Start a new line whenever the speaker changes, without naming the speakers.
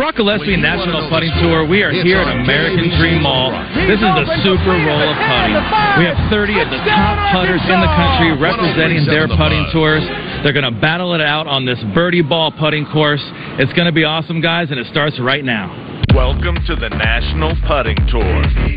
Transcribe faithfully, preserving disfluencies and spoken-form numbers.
Brock Gillespie National Putting Tour. We are here at American Dream Mall. This is the Super Roll of Putting. We have thirty of the top putters in the country representing their putting tours. They're going to battle it out on this birdie ball putting course. It's going to be awesome, guys, and it starts right now.
Welcome to the National Putting Tour.